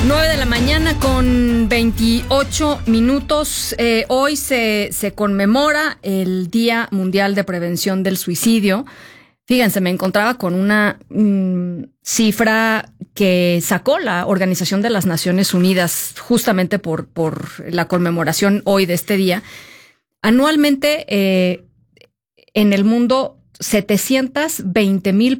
9:28 a.m. Hoy se conmemora el Día Mundial de Prevención del Suicidio. Fíjense, me encontraba con una cifra que sacó la Organización de las Naciones Unidas justamente por la conmemoración hoy de este día. Anualmente en el mundo 720,000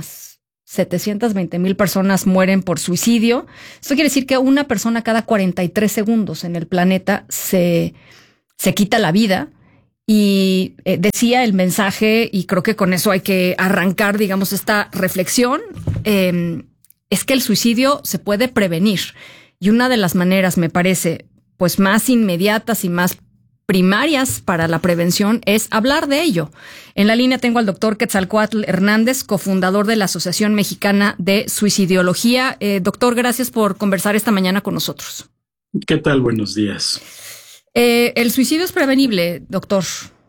personas mueren por suicidio. Esto quiere decir que una persona cada 43 segundos en el planeta se quita la vida. Y decía el mensaje, y creo que con eso hay que arrancar, digamos, esta reflexión, es que el suicidio se puede prevenir. Y una de las maneras, me parece, pues más inmediatas y más primarias para la prevención es hablar de ello. En la línea tengo al doctor Quetzalcóatl Hernández, cofundador de la Asociación Mexicana de Suicidología. Doctor, gracias por conversar esta mañana con nosotros. ¿Qué tal? Buenos días. ¿El suicidio es prevenible, doctor?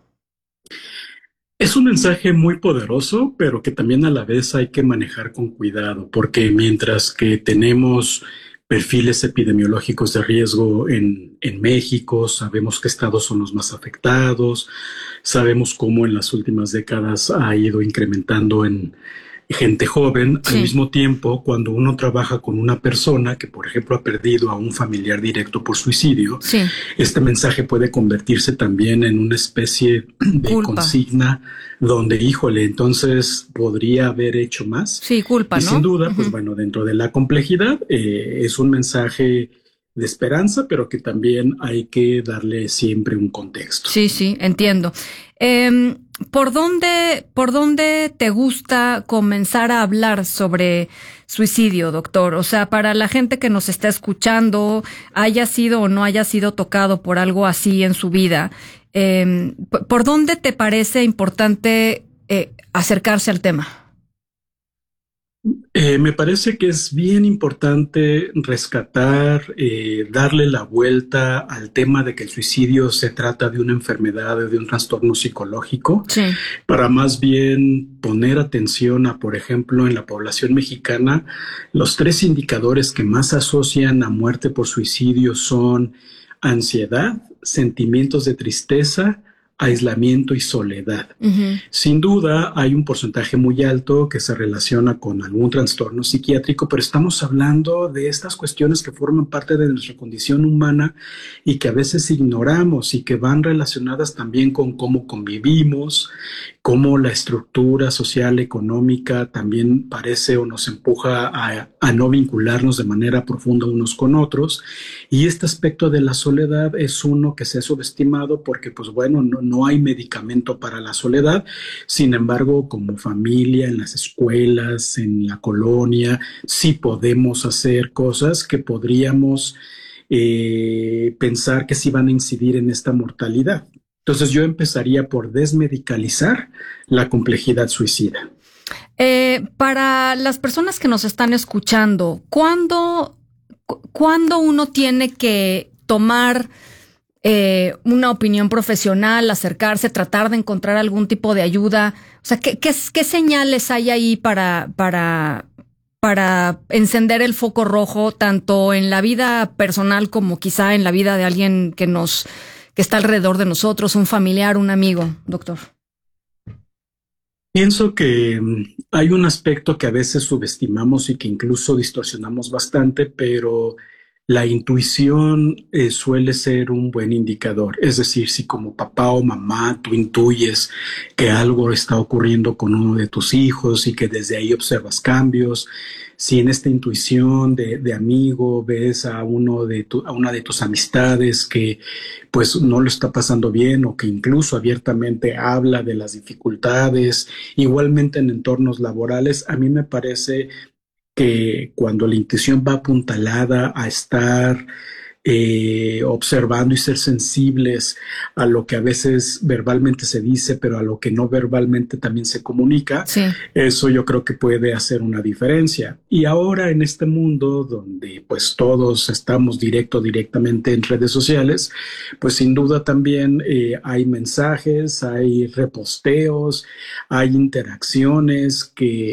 Es un mensaje muy poderoso, pero que también a la vez hay que manejar con cuidado, porque mientras que tenemos perfiles epidemiológicos de riesgo en México, sabemos qué estados son los más afectados, sabemos cómo en las últimas décadas ha ido incrementando en gente joven. Sí. Al mismo tiempo, cuando uno trabaja con una persona que, por ejemplo, ha perdido a un familiar directo por suicidio, sí, este mensaje puede convertirse también en una especie de culpa, consigna donde, híjole, entonces podría haber hecho más. Sí, culpa, y ¿no? Sin duda, pues bueno, dentro de la complejidad es un mensaje de esperanza, pero que también hay que darle siempre un contexto. Sí, sí, entiendo. ¿Por dónde te gusta comenzar a hablar sobre suicidio, doctor? O sea, para la gente que nos está escuchando, haya sido o no haya sido tocado por algo así en su vida, ¿por dónde te parece importante acercarse al tema? Me parece que es bien importante rescatar, darle la vuelta al tema de que el suicidio se trata de una enfermedad, de un trastorno psicológico, sí, para más bien poner atención a, por ejemplo, en la población mexicana, los 3 indicadores que más asocian a muerte por suicidio son ansiedad, sentimientos de tristeza, aislamiento y soledad. Uh-huh. Sin duda hay un porcentaje muy alto que se relaciona con algún trastorno psiquiátrico, pero estamos hablando de estas cuestiones que forman parte de nuestra condición humana y que a veces ignoramos y que van relacionadas también con cómo convivimos, cómo la estructura social, económica también parece o nos empuja a no vincularnos de manera profunda unos con otros. Y este aspecto de la soledad es uno que se ha subestimado porque, pues bueno, no hay medicamento para la soledad. Sin embargo, como familia, en las escuelas, en la colonia, sí podemos hacer cosas que podríamos pensar que sí van a incidir en esta mortalidad. Entonces yo empezaría por desmedicalizar la complejidad suicida. Para las personas que nos están escuchando, ¿cuándo uno tiene que tomar una opinión profesional, acercarse, tratar de encontrar algún tipo de ayuda? O sea, ¿qué señales hay ahí para encender el foco rojo, tanto en la vida personal como quizá en la vida de alguien que está alrededor de nosotros, un familiar, un amigo, doctor? Pienso que hay un aspecto que a veces subestimamos y que incluso distorsionamos bastante, pero la intuición suele ser un buen indicador. Es decir, si como papá o mamá tú intuyes que algo está ocurriendo con uno de tus hijos y que desde ahí observas cambios, si en esta intuición de amigo ves a una de tus amistades que pues no lo está pasando bien o que incluso abiertamente habla de las dificultades, igualmente en entornos laborales, a mí me parece que cuando la intuición va apuntalada a estar observando y ser sensibles a lo que a veces verbalmente se dice, pero a lo que no verbalmente también se comunica, sí, eso yo creo que puede hacer una diferencia. Y ahora en este mundo donde pues todos estamos directamente en redes sociales, pues sin duda también hay mensajes, hay reposteos, hay interacciones que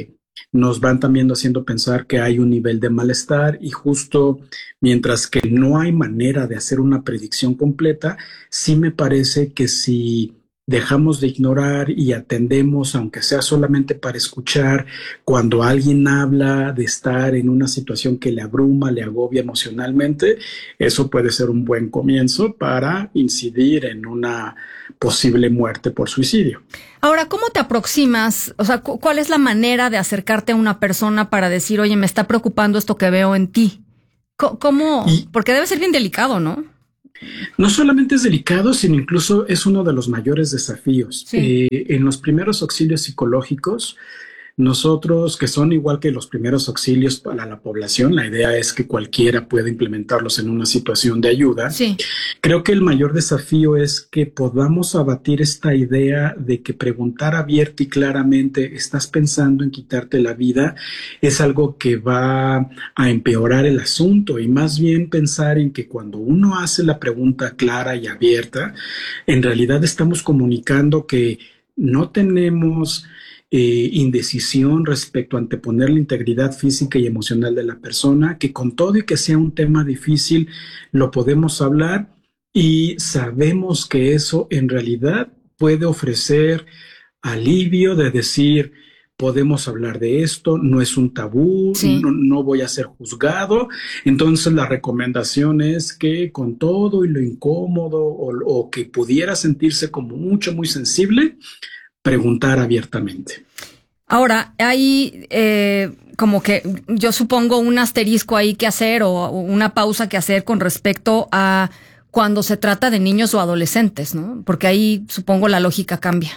nos van también haciendo pensar que hay un nivel de malestar y justo mientras que no hay manera de hacer una predicción completa, sí me parece que si dejamos de ignorar y atendemos, aunque sea solamente para escuchar, cuando alguien habla de estar en una situación que le abruma, le agobia emocionalmente, eso puede ser un buen comienzo para incidir en una posible muerte por suicidio. Ahora, ¿cómo te aproximas? O sea, ¿cuál es la manera de acercarte a una persona para decir, oye, me está preocupando esto que veo en ti? ¿Cómo? Porque debe ser bien delicado, ¿no? No solamente es delicado, sino incluso es uno de los mayores desafíos. Sí. En los primeros auxilios psicológicos, nosotros, que son igual que los primeros auxilios para la población, la idea es que cualquiera pueda implementarlos en una situación de ayuda. Sí. Creo que el mayor desafío es que podamos abatir esta idea de que preguntar abierta y claramente, ¿estás pensando en quitarte la vida? Es algo que va a empeorar el asunto y más bien pensar en que cuando uno hace la pregunta clara y abierta, en realidad estamos comunicando que no tenemos indecisión respecto a anteponer la integridad física y emocional de la persona, que con todo y que sea un tema difícil, lo podemos hablar y sabemos que eso en realidad puede ofrecer alivio de decir, podemos hablar de esto, no es un tabú, Sí. no voy a ser juzgado. Entonces la recomendación es que con todo y lo incómodo o que pudiera sentirse como mucho, muy sensible, preguntar abiertamente. Ahora, hay como que yo supongo un asterisco ahí que hacer o una pausa que hacer con respecto a cuando se trata de niños o adolescentes, ¿no? Porque ahí supongo la lógica cambia.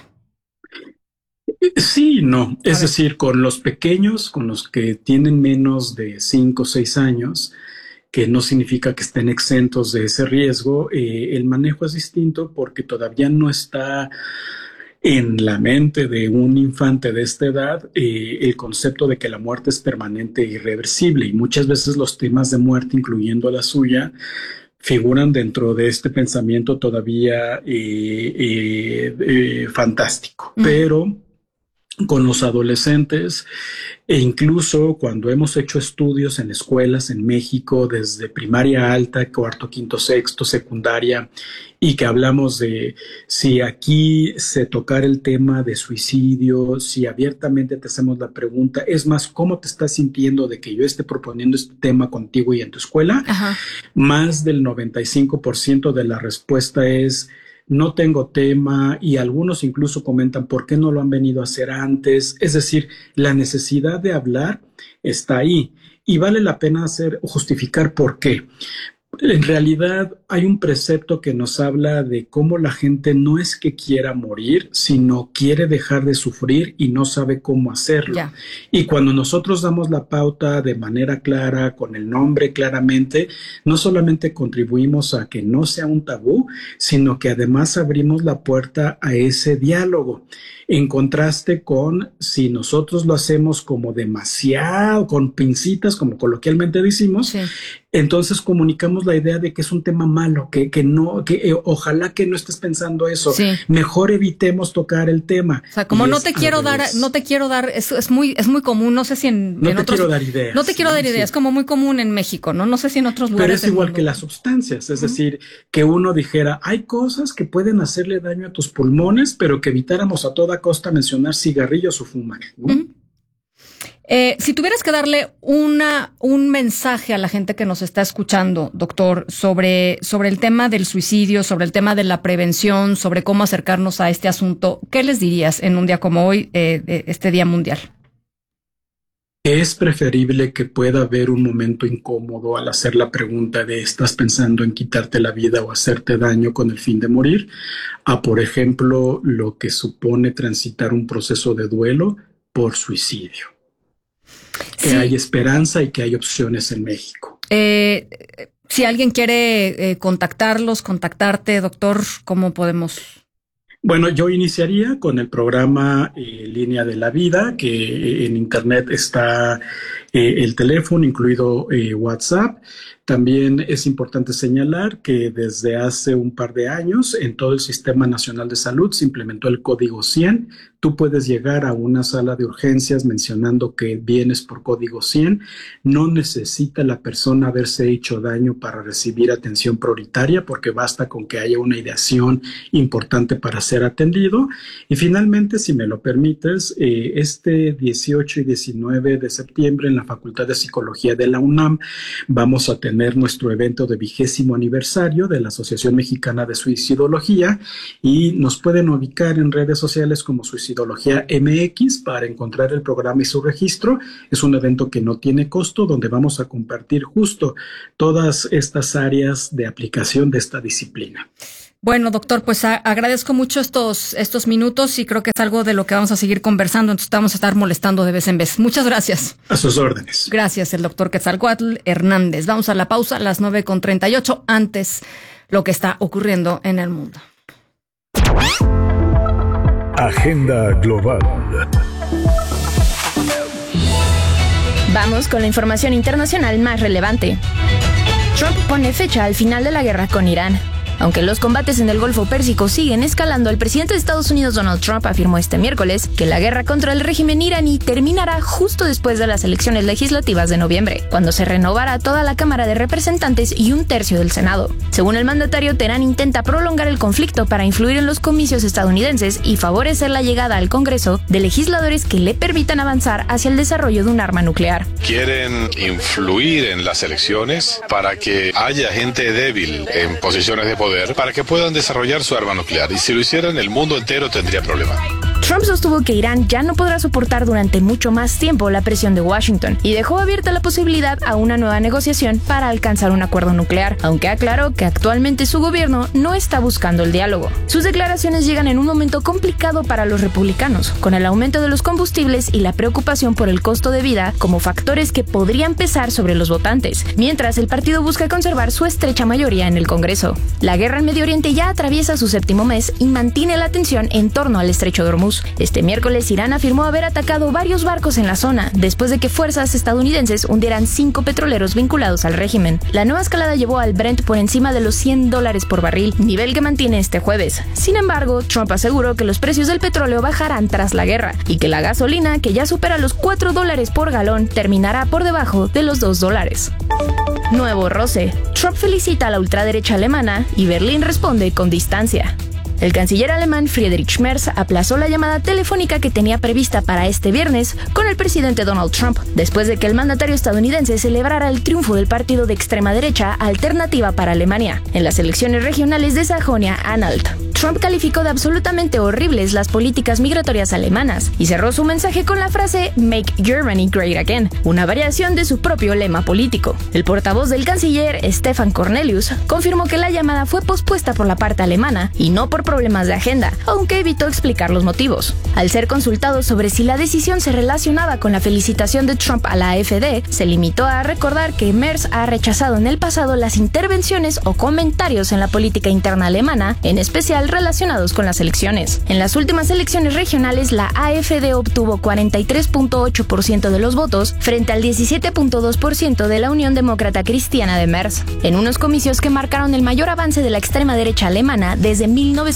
Sí, no. Es decir, con los pequeños, con los que tienen menos de 5 o 6 años, que no significa que estén exentos de ese riesgo, el manejo es distinto porque todavía no está en la mente de un infante de esta edad el concepto de que la muerte es permanente e irreversible y muchas veces los temas de muerte, incluyendo la suya, figuran dentro de este pensamiento todavía fantástico. Pero con los adolescentes e incluso cuando hemos hecho estudios en escuelas en México desde primaria alta, cuarto, quinto, sexto, secundaria y que hablamos de si aquí se tocara el tema de suicidio, si abiertamente te hacemos la pregunta, es más, ¿cómo te estás sintiendo de que yo esté proponiendo este tema contigo y en tu escuela? Ajá. Más del 95% de la respuesta es no tengo tema y algunos incluso comentan por qué no lo han venido a hacer antes. Es decir, la necesidad de hablar está ahí y vale la pena hacer o justificar por qué. En realidad hay un precepto que nos habla de cómo la gente no es que quiera morir, sino quiere dejar de sufrir y no sabe cómo hacerlo. Ya. Y cuando nosotros damos la pauta de manera clara, con el nombre claramente, no solamente contribuimos a que no sea un tabú, sino que además abrimos la puerta a ese diálogo. En contraste con si nosotros lo hacemos como demasiado, con pincitas, como coloquialmente decimos, Sí. entonces comunicamos la idea de que es un tema malo, que ojalá que no estés pensando eso. Sí. Mejor evitemos tocar el tema. O sea, como Y no es te quiero al dar, revés. no te quiero dar, es muy común, no sé si en No te otros. quiero dar ideas. No te quiero dar ideas, Sí. es como muy común en México, ¿no? No sé si en otros lugares. Pero es del igual mundo. que las sustancias, es decir, que uno dijera, hay cosas que pueden hacerle daño a tus pulmones, pero que evitáramos a toda costa mencionar cigarrillos o fumar, ¿no? Ujú. Si tuvieras que darle un mensaje a la gente que nos está escuchando, doctor, sobre el tema del suicidio, sobre el tema de la prevención, sobre cómo acercarnos a este asunto, ¿qué les dirías en un día como hoy, este Día Mundial? Es preferible que pueda haber un momento incómodo al hacer la pregunta de ¿estás pensando en quitarte la vida o hacerte daño con el fin de morir? A, por ejemplo, lo que supone transitar un proceso de duelo por suicidio. Que Sí. hay esperanza y que hay opciones en México. Si alguien quiere contactarte, doctor, ¿cómo podemos? Bueno, yo iniciaría con el programa Línea de la Vida, que en internet está el teléfono, incluido WhatsApp. También es importante señalar que desde hace un par de años en todo el Sistema Nacional de Salud se implementó el Código 100. Tú puedes llegar a una sala de urgencias mencionando que vienes por Código 100. No necesita la persona haberse hecho daño para recibir atención prioritaria, porque basta con que haya una ideación importante para ser atendido. Y finalmente, si me lo permites, este 18 y 19 de septiembre en la Facultad de Psicología de la UNAM vamos a tener nuestro evento de 20º aniversario de la Asociación Mexicana de Suicidología, y nos pueden ubicar en redes sociales como Suicidología MX para encontrar el programa y su registro. Es un evento que no tiene costo, donde vamos a compartir justo todas estas áreas de aplicación de esta disciplina. Bueno, doctor, pues agradezco mucho estos minutos y creo que es algo de lo que vamos a seguir conversando, entonces vamos a estar molestando de vez en vez. Muchas gracias. A sus órdenes. Gracias, el doctor Quetzalcóatl Hernández. Vamos a la pausa a las 9:38, antes lo que está ocurriendo en el mundo. Agenda Global. Vamos con la información internacional más relevante. Trump pone fecha al final de la guerra con Irán. Aunque los combates en el Golfo Pérsico siguen escalando, el presidente de Estados Unidos, Donald Trump, afirmó este miércoles que la guerra contra el régimen iraní terminará justo después de las elecciones legislativas de noviembre, cuando se renovará toda la Cámara de Representantes y un tercio del Senado. Según el mandatario, Teherán intenta prolongar el conflicto para influir en los comicios estadounidenses y favorecer la llegada al Congreso de legisladores que le permitan avanzar hacia el desarrollo de un arma nuclear. Quieren influir en las elecciones para que haya gente débil en posiciones de poder para que puedan desarrollar su arma nuclear, y si lo hicieran el mundo entero tendría problemas. Trump sostuvo que Irán ya no podrá soportar durante mucho más tiempo la presión de Washington y dejó abierta la posibilidad a una nueva negociación para alcanzar un acuerdo nuclear, aunque aclaró que actualmente su gobierno no está buscando el diálogo. Sus declaraciones llegan en un momento complicado para los republicanos, con el aumento de los combustibles y la preocupación por el costo de vida como factores que podrían pesar sobre los votantes, mientras el partido busca conservar su estrecha mayoría en el Congreso. La guerra en Medio Oriente ya atraviesa su 7º mes y mantiene la tensión en torno al estrecho de Hormuz. Este miércoles, Irán afirmó haber atacado varios barcos en la zona, después de que fuerzas estadounidenses hundieran 5 petroleros vinculados al régimen. La nueva escalada llevó al Brent por encima de los $100 por barril, nivel que mantiene este jueves. Sin embargo, Trump aseguró que los precios del petróleo bajarán tras la guerra, y que la gasolina, que ya supera los $4 por galón, terminará por debajo de los $2. Nuevo roce. Trump felicita a la ultraderecha alemana y Berlín responde con distancia. El canciller alemán Friedrich Merz aplazó la llamada telefónica que tenía prevista para este viernes con el presidente Donald Trump, después de que el mandatario estadounidense celebrara el triunfo del partido de extrema derecha Alternativa para Alemania en las elecciones regionales de Sajonia-Anhalt. Trump calificó de absolutamente horribles las políticas migratorias alemanas y cerró su mensaje con la frase "Make Germany Great Again", una variación de su propio lema político. El portavoz del canciller, Stefan Cornelius, confirmó que la llamada fue pospuesta por la parte alemana y no por problemas de agenda, aunque evitó explicar los motivos. Al ser consultado sobre si la decisión se relacionaba con la felicitación de Trump a la AfD, se limitó a recordar que Merz ha rechazado en el pasado las intervenciones o comentarios en la política interna alemana, en especial relacionados con las elecciones. En las últimas elecciones regionales, la AfD obtuvo 43.8% de los votos frente al 17.2% de la Unión Demócrata Cristiana de Merz, en unos comicios que marcaron el mayor avance de la extrema derecha alemana desde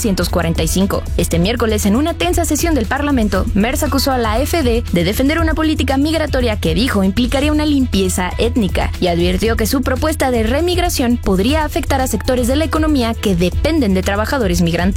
1945. Este miércoles, en una tensa sesión del Parlamento, Merz acusó a la AfD de defender una política migratoria que dijo implicaría una limpieza étnica y advirtió que su propuesta de remigración podría afectar a sectores de la economía que dependen de trabajadores migrantes.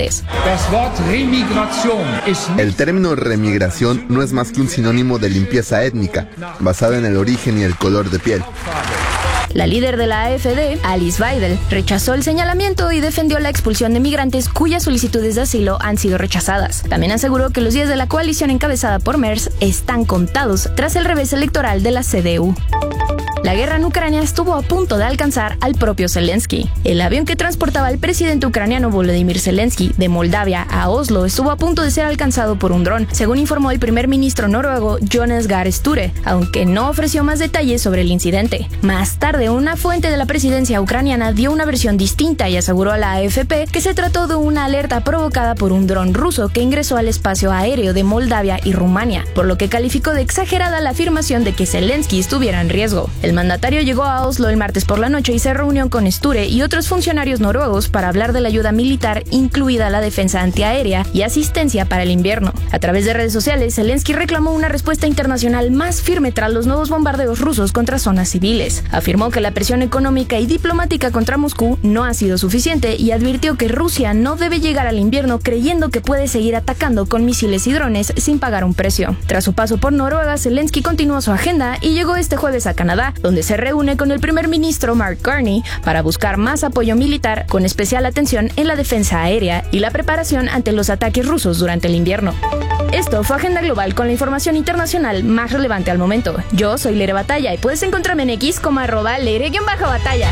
El término remigración no es más que un sinónimo de limpieza étnica, basada en el origen y el color de piel. La líder de la AfD, Alice Weidel, rechazó el señalamiento y defendió la expulsión de migrantes cuyas solicitudes de asilo han sido rechazadas. También aseguró que los días de la coalición encabezada por Merz están contados tras el revés electoral de la CDU. La guerra en Ucrania estuvo a punto de alcanzar al propio Zelensky. El avión que transportaba al presidente ucraniano Volodymyr Zelensky de Moldavia a Oslo estuvo a punto de ser alcanzado por un dron, según informó el primer ministro noruego Jonas Gahr Støre, aunque no ofreció más detalles sobre el incidente. Más tarde, una fuente de la presidencia ucraniana dio una versión distinta y aseguró a la AFP que se trató de una alerta provocada por un dron ruso que ingresó al espacio aéreo de Moldavia y Rumania, por lo que calificó de exagerada la afirmación de que Zelensky estuviera en riesgo. El mandatario llegó a Oslo el martes por la noche y se reunió con Støre y otros funcionarios noruegos para hablar de la ayuda militar, incluida la defensa antiaérea y asistencia para el invierno. A través de redes sociales, Zelensky reclamó una respuesta internacional más firme tras los nuevos bombardeos rusos contra zonas civiles. Afirmó que la presión económica y diplomática contra Moscú no ha sido suficiente y advirtió que Rusia no debe llegar al invierno creyendo que puede seguir atacando con misiles y drones sin pagar un precio. Tras su paso por Noruega, Zelensky continuó su agenda y llegó este jueves a Canadá, donde se reúne con el primer ministro Mark Carney para buscar más apoyo militar, con especial atención en la defensa aérea y la preparación ante los ataques rusos durante el invierno. Esto fue Agenda Global con la información internacional más relevante al momento. Yo soy Leire Batalla y puedes encontrarme en X como @Leire_Batalla.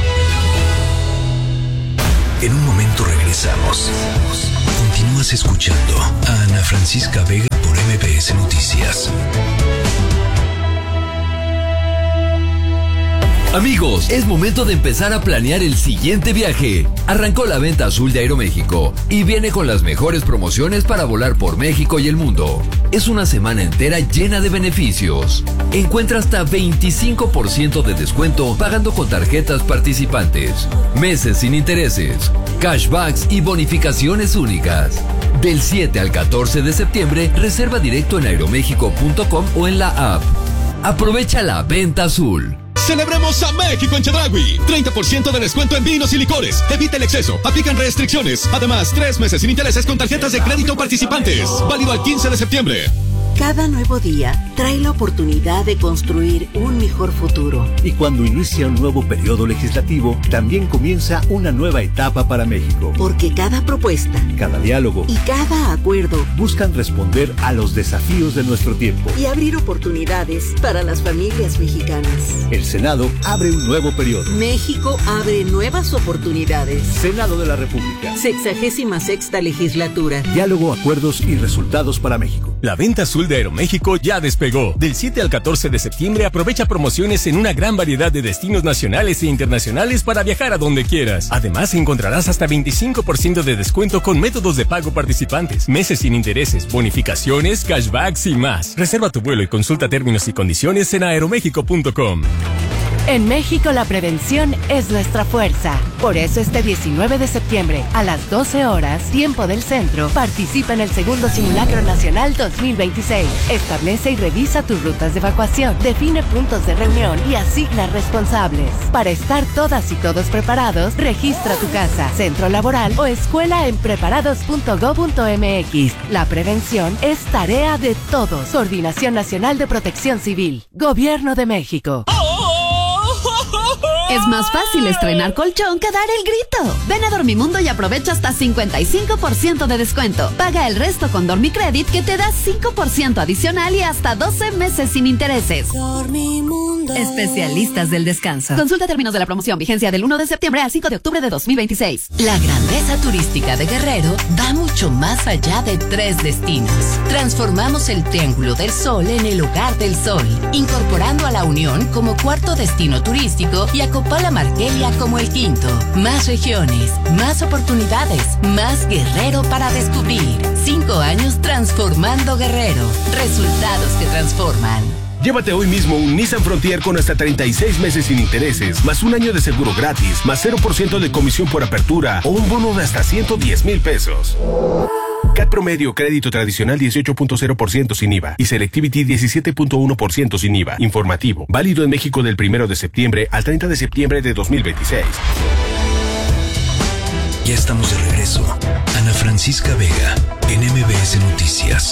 En un momento regresamos. Continúas escuchando a Ana Francisca Vega por MBS Noticias. Amigos, es momento de empezar a planear el siguiente viaje. Arrancó la venta azul de Aeroméxico y viene con las mejores promociones para volar por México y el mundo. Es una semana entera llena de beneficios. Encuentra hasta 25% de descuento pagando con tarjetas participantes, meses sin intereses, cashbacks y bonificaciones únicas. Del 7 al 14 de septiembre, reserva directo en aeromexico.com o en la app. Aprovecha la venta azul. Celebremos a México en Chedraui. 30% de descuento en vinos y licores. Evita el exceso. Aplican restricciones. Además, 3 meses sin intereses con tarjetas de crédito participantes. Válido al 15 de septiembre. Cada nuevo día trae la oportunidad de construir un mejor futuro. Y cuando inicia un nuevo periodo legislativo, también comienza una nueva etapa para México. Porque cada propuesta, cada diálogo y cada acuerdo buscan responder a los desafíos de nuestro tiempo y abrir oportunidades para las familias mexicanas. El Senado abre un nuevo periodo. México abre nuevas oportunidades. Senado de la República. 66ª legislatura. Diálogo, acuerdos y resultados para México. La venta azul de Aeroméxico ya despegó. Del 7 al 14 de septiembre aprovecha promociones en una gran variedad de destinos nacionales e internacionales para viajar a donde quieras. Además, encontrarás hasta 25% de descuento con métodos de pago participantes, meses sin intereses, bonificaciones, cashbacks y más. Reserva tu vuelo y consulta términos y condiciones en aeromexico.com. En México la prevención es nuestra fuerza. Por eso este 19 de septiembre a las 12 horas, tiempo del centro, participa en el segundo Simulacro Nacional 2026. Establece y revisa tus rutas de evacuación, define puntos de reunión y asigna responsables. Para estar todas y todos preparados, registra tu casa, centro laboral o escuela en preparados.go.mx. La prevención es tarea de todos. Coordinación Nacional de Protección Civil. Gobierno de México. Es más fácil estrenar colchón que dar el grito. Ven a Dormimundo y aprovecha hasta 55% de descuento. Paga el resto con Dormicredit, que te da 5% adicional y hasta 12 meses sin intereses. Dormimundo. Especialistas del descanso. Consulta términos de la promoción. Vigencia del 1 de septiembre al 5 de octubre de 2026. La grandeza turística de Guerrero va mucho más allá de 3 destinos. Transformamos el Triángulo del Sol en el Hogar del Sol, incorporando a La Unión como 4º destino turístico y a Copala Marquelia como el 5º. Más regiones, más oportunidades, más Guerrero para descubrir. 5 años transformando Guerrero. Resultados que transforman. Llévate hoy mismo un Nissan Frontier con hasta 36 meses sin intereses, más un año de seguro gratis, más 0% de comisión por apertura o un bono de hasta 110,000 pesos. CAT promedio, crédito tradicional 18.0% sin IVA y Selectivity 17.1% sin IVA. Informativo, válido en México del 1 de septiembre al 30 de septiembre de 2026. Ya estamos de regreso. Ana Francisca Vega, en MBS Noticias.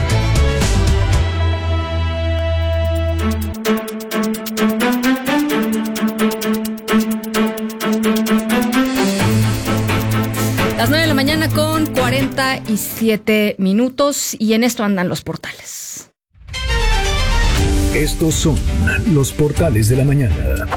Las 9 de la mañana con 47 minutos y en esto andan los portales. Estos son los portales de la mañana.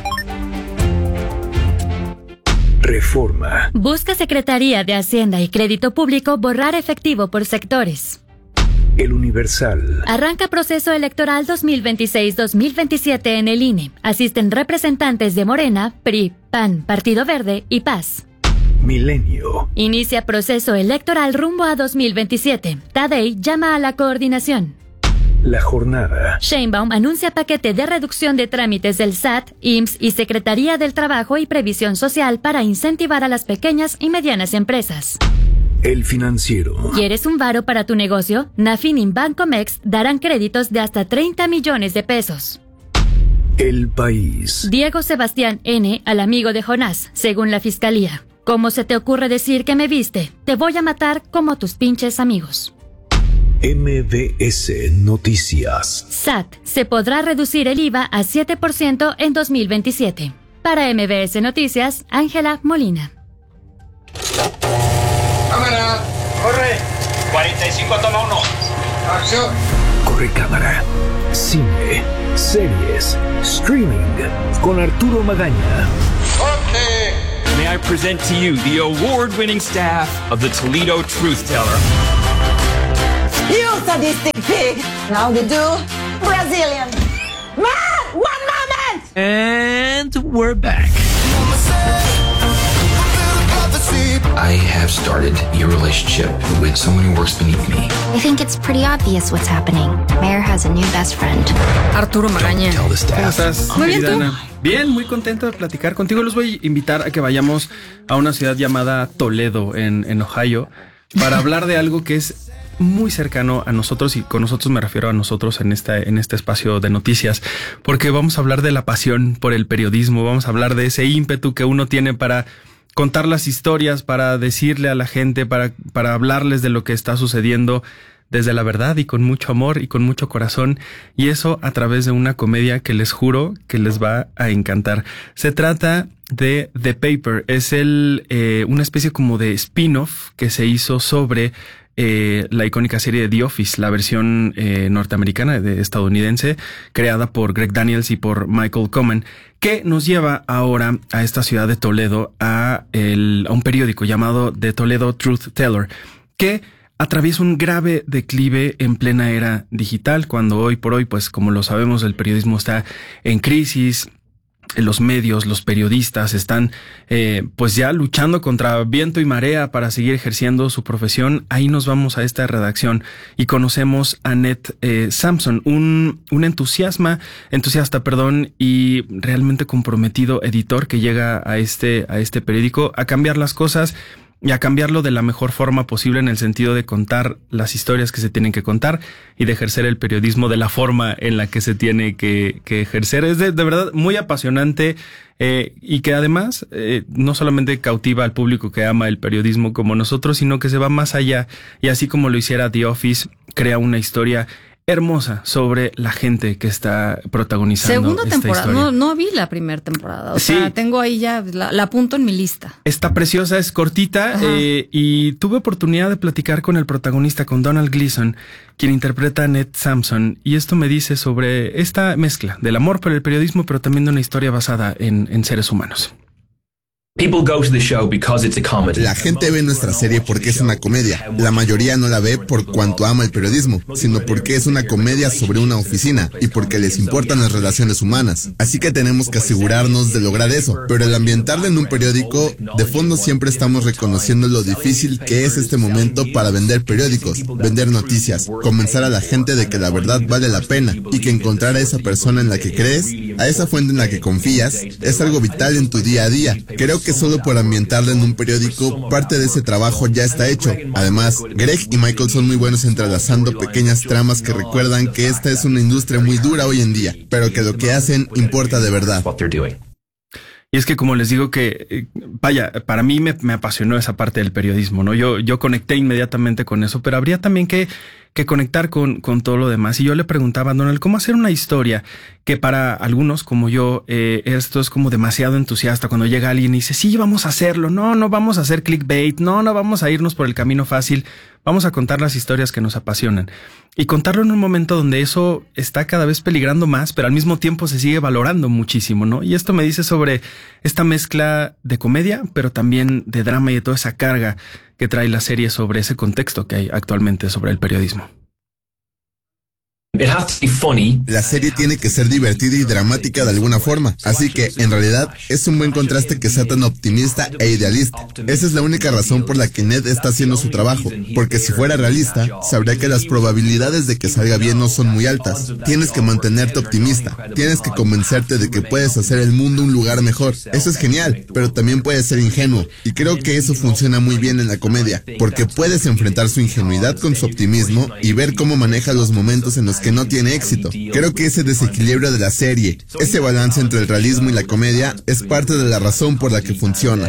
Reforma. Busca Secretaría de Hacienda y Crédito Público borrar efectivo por sectores. El Universal. Arranca proceso electoral 2026-2027 en el INE. Asisten representantes de Morena, PRI, PAN, Partido Verde y Paz. Milenio. Inicia proceso electoral rumbo a 2027. Tadei llama a la coordinación. La Jornada. Sheinbaum anuncia paquete de reducción de trámites del SAT, IMSS y Secretaría del Trabajo y Previsión Social para incentivar a las pequeñas y medianas empresas. El Financiero. ¿Quieres un varo para tu negocio? Nafin y Bancomext darán créditos de hasta 30 millones de pesos. El País. Diego Sebastián N. al amigo de Jonás, según la Fiscalía. ¿Cómo se te ocurre decir que me viste? Te voy a matar como tus pinches amigos. MBS Noticias. SAT, se podrá reducir el IVA a 7% en 2027. Para MBS Noticias, Ángela Molina. ¡Cámara! ¡Corre! 45, toma 1. ¡Acción! Corre cámara. Cine, series, streaming. Con Arturo Magaña. ¡Corte! May I present to you the award-winning staff of the Toledo Truth Teller. You sadistic pig! Now the do Brazilian. Man! 1 moment! And we're back. I have started a relationship with someone who works beneath me. I think it's pretty obvious what's happening. Mayor has a new best friend. Arturo Magaña. ¿Cómo estás? Muy bien, ¿tú? Bien, muy contento de platicar contigo. Los voy a invitar a que vayamos a una ciudad llamada Toledo, en Ohio, para hablar de algo que es muy cercano a nosotros, y con nosotros me refiero a nosotros en este espacio de noticias, porque vamos a hablar de la pasión por el periodismo, vamos a hablar de ese ímpetu que uno tiene para contar las historias, para decirle a la gente, para hablarles de lo que está sucediendo desde la verdad y con mucho amor y con mucho corazón, y eso a través de una comedia que les juro que les va a encantar. Se trata de The Paper, es una especie como de spin-off que se hizo sobre la icónica serie de The Office, la versión norteamericana, estadounidense, creada por Greg Daniels y por Michael Cohen, que nos lleva ahora a esta ciudad de Toledo, a un periódico llamado The Toledo Truth Teller, que atraviesa un grave declive en plena era digital, cuando hoy por hoy, pues como lo sabemos, el periodismo está en crisis. Los medios, los periodistas están pues ya luchando contra viento y marea para seguir ejerciendo su profesión. Ahí nos vamos a esta redacción y conocemos a Ned Sampson, un entusiasta, y realmente comprometido editor que llega a este periódico a cambiar las cosas y a cambiarlo de la mejor forma posible, en el sentido de contar las historias que se tienen que contar y de ejercer el periodismo de la forma en la que se tiene que ejercer. Es de verdad muy apasionante, y que además no solamente cautiva al público que ama el periodismo como nosotros, sino que se va más allá, y así como lo hiciera The Office, crea una historia hermosa sobre la gente que está protagonizando Segunda esta temporada, historia. no vi la primera temporada, Sí. sea, tengo ahí ya, la apunto en mi lista. Está preciosa, es cortita, y tuve oportunidad de platicar con el protagonista, con Donald Gleason, quien interpreta a Ned Sampson, y esto me dice sobre esta mezcla del amor por el periodismo, pero también de una historia basada en seres humanos. La gente ve nuestra serie porque es una comedia. La mayoría no la ve por cuanto ama el periodismo, sino porque es una comedia sobre una oficina y porque les importan las relaciones humanas. Así que tenemos que asegurarnos de lograr eso. Pero al ambientarla en un periódico, de fondo siempre estamos reconociendo lo difícil que es este momento para vender periódicos, vender noticias, convencer a la gente de que la verdad vale la pena y que encontrar a esa persona en la que crees, a esa fuente en la que confías, es algo vital en tu día a día. Creo que solo por ambientarla en un periódico, parte de ese trabajo ya está hecho. Además, Greg y Michael son muy buenos entrelazando pequeñas tramas que recuerdan que esta es una industria muy dura hoy en día, pero que lo que hacen importa de verdad. Y es que, como les digo, que vaya, para mí me apasionó esa parte del periodismo, ¿no? Yo conecté inmediatamente con eso, pero habría también que conectar con todo lo demás. Y yo le preguntaba a Donald cómo hacer una historia que para algunos como yo, esto es como demasiado entusiasta. Cuando llega alguien y dice, sí, vamos a hacerlo, no vamos a hacer clickbait, no vamos a irnos por el camino fácil. vamos a contar las historias que nos apasionan. Y contarlo en un momento donde eso está cada vez peligrando más, pero al mismo tiempo se sigue valorando muchísimo, ¿no? Y esto me dice sobre esta mezcla de comedia, pero también de drama y de toda esa carga que trae la serie sobre ese contexto que hay actualmente sobre el periodismo. La serie tiene que ser divertida y dramática de alguna forma, así que en realidad es un buen contraste que sea tan optimista e idealista. Esa es la única razón por la que Ned está haciendo su trabajo, porque si fuera realista, sabría que las probabilidades de que salga bien no son muy altas. Tienes que mantenerte optimista, tienes que convencerte de que puedes hacer el mundo un lugar mejor. Eso es genial, pero también puedes ser ingenuo, y creo que eso funciona muy bien en la comedia, porque puedes enfrentar su ingenuidad con su optimismo y ver cómo maneja los momentos en los que no tiene éxito. Creo que ese desequilibrio de la serie, ese balance entre el realismo y la comedia, es parte de la razón por la que funciona.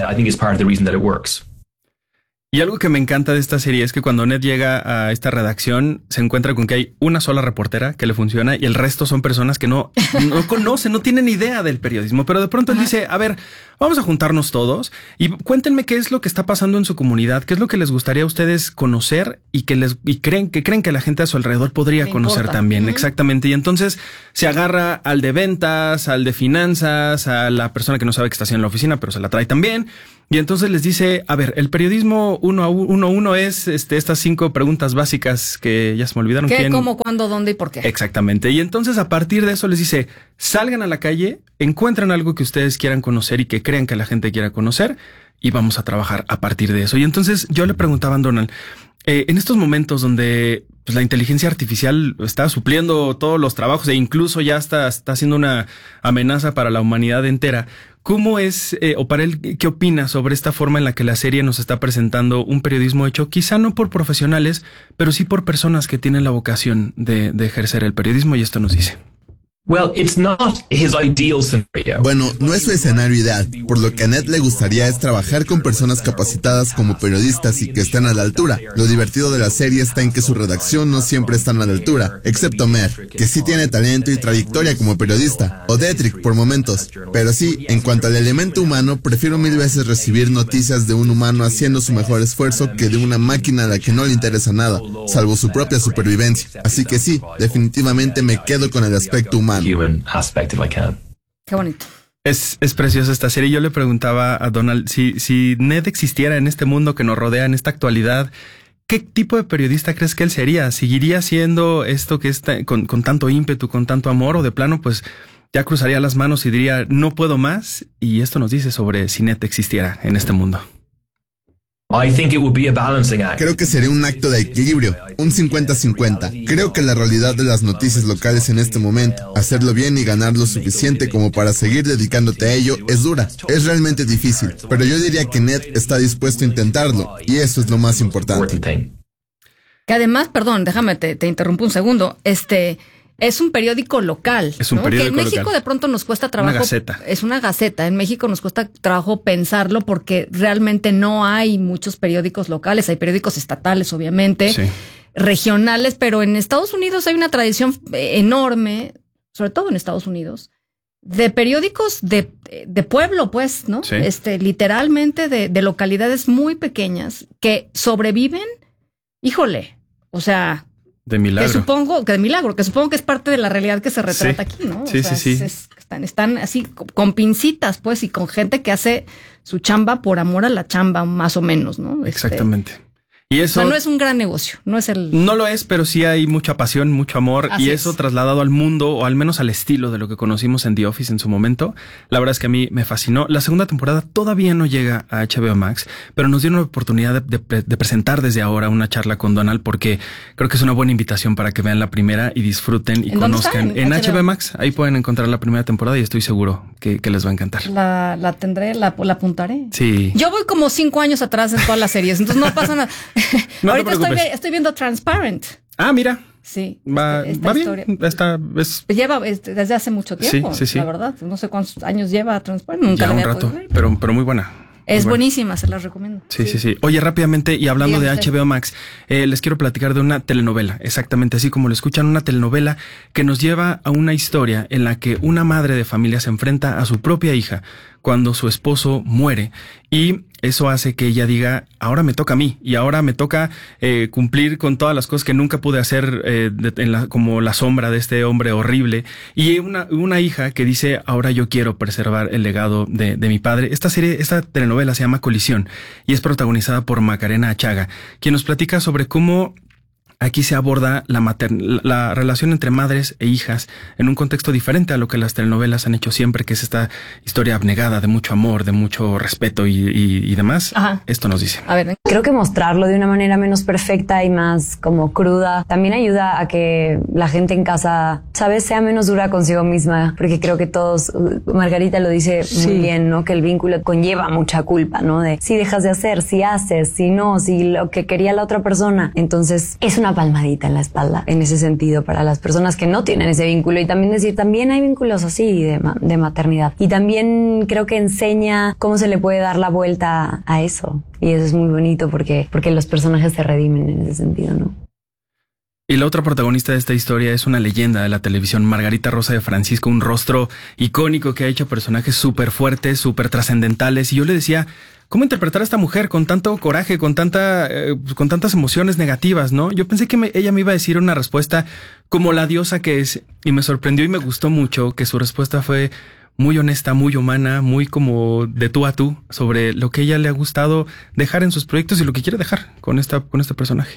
Y algo que me encanta de esta serie es que cuando Ned llega a esta redacción se encuentra con que hay una sola reportera que le funciona y el resto son personas que no conocen, no tienen idea del periodismo. Pero de pronto él dice, a ver, vamos a juntarnos todos y cuéntenme qué es lo que está pasando en su comunidad, qué es lo que les gustaría a ustedes conocer y creen que la gente a su alrededor podría conocer también. Exactamente. Y entonces se agarra al de ventas, al de finanzas, a la persona que no sabe qué está haciendo en la oficina, pero se la trae también. Y entonces les dice, a ver, el periodismo 1-1 es estas 5 preguntas básicas que ya se me olvidaron. ¿Qué, cómo, cuándo, dónde y por qué? Exactamente. Y entonces a partir de eso les dice, salgan a la calle, encuentran algo que ustedes quieran conocer y que crean que la gente quiera conocer y vamos a trabajar a partir de eso. Y entonces yo le preguntaba a Donald, en estos momentos donde pues, la inteligencia artificial está supliendo todos los trabajos e incluso ya está siendo una amenaza para la humanidad entera, ¿cómo es, o para él, qué opina sobre esta forma en la que la serie nos está presentando un periodismo hecho quizá no por profesionales, pero sí por personas que tienen la vocación de ejercer el periodismo? Y esto nos dice. Bueno, no es su escenario ideal. Por lo que a Ned le gustaría es trabajar con personas capacitadas como periodistas y que estén a la altura. Lo divertido de la serie está en que su redacción no siempre están a la altura, excepto Mer, que sí tiene talento y trayectoria como periodista, o Detrick por momentos. Pero sí, en cuanto al elemento humano, prefiero 1000 veces recibir noticias de un humano haciendo su mejor esfuerzo que de una máquina a la que no le interesa nada, salvo su propia supervivencia. Así que sí, definitivamente me quedo con el aspecto humano. Qué bonito. Es preciosa esta serie. Yo le preguntaba a Donald si Ned existiera en este mundo que nos rodea, en esta actualidad, ¿qué tipo de periodista crees que él sería? ¿Seguiría siendo esto que está con tanto ímpetu, con tanto amor, o de plano pues ya cruzaría las manos y diría no puedo más? Y esto nos dice sobre si Ned existiera en este mundo. Creo que sería un acto de equilibrio, un 50-50. Creo que la realidad de las noticias locales en este momento, hacerlo bien y ganar lo suficiente como para seguir dedicándote a ello, es dura, es realmente difícil. Pero yo diría que Ned está dispuesto a intentarlo, y eso es lo más importante. Que además, perdón, déjame, te interrumpo un segundo, es un periódico local. Es un periódico que en México local. De pronto nos cuesta trabajo. Una gaceta. Es una gaceta. En México nos cuesta trabajo pensarlo porque realmente no hay muchos periódicos locales. Hay periódicos estatales, obviamente, sí, regionales, pero en Estados Unidos hay una tradición enorme, sobre todo en Estados Unidos, de periódicos de pueblo, pues, ¿no? Sí. Literalmente de localidades muy pequeñas que sobreviven, híjole, o sea... De milagro. Que supongo que es parte de la realidad que se retrata aquí, ¿no? Sí, sí. Están así con pincitas, pues, y con gente que hace su chamba por amor a la chamba, más o menos, ¿no? Exactamente. Y eso, o sea, no es un gran negocio, no lo es, pero sí hay mucha pasión, mucho amor. Así y eso trasladado al mundo, o al menos al estilo de lo que conocimos en The Office en su momento. La verdad es que a mí me fascinó. La segunda temporada todavía no llega a HBO Max, pero nos dieron la oportunidad de presentar desde ahora una charla con Donald, porque creo que es una buena invitación para que vean la primera y disfruten y conozcan. En HBO Max, ahí pueden encontrar la primera temporada y estoy seguro que les va a encantar. La tendré, la apuntaré. Sí. Yo voy como 5 años atrás en todas las series, entonces no pasa nada. No ahorita estoy viendo Transparent. Ah, mira. Sí. Va bien. Lleva desde hace mucho tiempo, sí. La verdad. No sé cuántos años lleva Transparent. Nunca ya un rato, pero muy buena. Es buenísima, se las recomiendo. Sí. Oye, rápidamente, y hablando de HBO Max, les quiero platicar de una telenovela, exactamente así como lo escuchan, una telenovela que nos lleva a una historia en la que una madre de familia se enfrenta a su propia hija cuando su esposo muere. Y eso hace que ella diga, ahora me toca a mí y ahora me toca cumplir con todas las cosas que nunca pude hacer como la sombra de este hombre horrible. Y una hija que dice, ahora yo quiero preservar el legado de mi padre. Esta telenovela se llama Colisión y es protagonizada por Macarena Achaga, quien nos platica sobre cómo aquí se aborda la relación entre madres e hijas en un contexto diferente a lo que las telenovelas han hecho siempre, que es esta historia abnegada de mucho amor, de mucho respeto y demás. Ajá. Esto nos dice. A ver, creo que mostrarlo de una manera menos perfecta y más como cruda también ayuda a que la gente en casa, ¿sabes?, sea menos dura consigo misma, porque creo que todos, Margarita lo dice muy bien, ¿no?, que el vínculo conlleva mucha culpa, ¿no?, de si dejas de hacer, si haces, si no, si lo que quería la otra persona. Entonces es una palmadita en la espalda en ese sentido para las personas que no tienen ese vínculo, y también decir, también hay vínculos así de maternidad, y también creo que enseña cómo se le puede dar la vuelta a eso, y eso es muy bonito porque los personajes se redimen en ese sentido, ¿no? Y la otra protagonista de esta historia es una leyenda de la televisión, Margarita Rosa de Francisco, un rostro icónico que ha hecho personajes súper fuertes, súper trascendentales. Y yo le decía, ¿cómo interpretar a esta mujer con tanto coraje, con tantas emociones negativas, no? Yo pensé que ella me iba a decir una respuesta como la diosa que es, y me sorprendió y me gustó mucho que su respuesta fue muy honesta, muy humana, muy como de tú a tú, sobre lo que a ella le ha gustado dejar en sus proyectos y lo que quiere dejar con este personaje.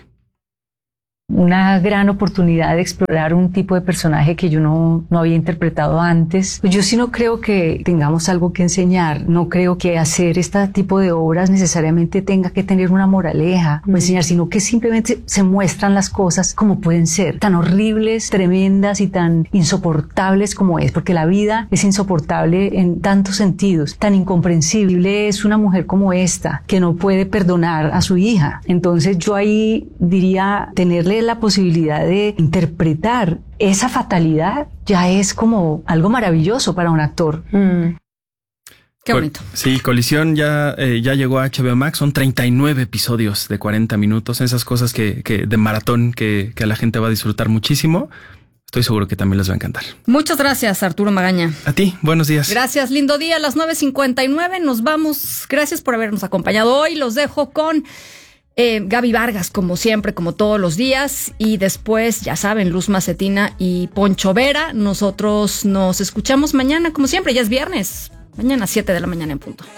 Una gran oportunidad de explorar un tipo de personaje que yo no había interpretado antes. Yo sí no creo que tengamos algo que enseñar. No creo que hacer este tipo de obras necesariamente tenga que tener una moraleja o enseñar, sino que simplemente se muestran las cosas como pueden ser, tan horribles, tremendas y tan insoportables como es, porque la vida es insoportable en tantos sentidos. Tan incomprensible es una mujer como esta, que no puede perdonar a su hija. Entonces yo ahí diría, tenerle la posibilidad de interpretar esa fatalidad ya es como algo maravilloso para un actor. Qué bonito. Sí, Colisión ya llegó a HBO Max. Son 39 episodios de 40 minutos. Esas cosas que de maratón que a la gente va a disfrutar muchísimo. Estoy seguro que también les va a encantar. Muchas gracias, Arturo Magaña. A ti, buenos días. Gracias, lindo día. A las 9:59 nos vamos. Gracias por habernos acompañado hoy. Los dejo con Gaby Vargas, como siempre, como todos los días, y después, ya saben, Luz Macetina y Poncho Vera. Nosotros nos escuchamos mañana, como siempre, ya es viernes, mañana 7 de la mañana en punto.